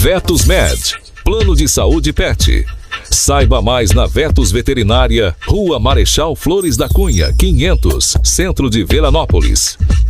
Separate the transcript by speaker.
Speaker 1: Vetos Med, Plano de Saúde Pet. Saiba mais na Vetos Veterinária, Rua Marechal Flores da Cunha, 500, Centro de Veranópolis.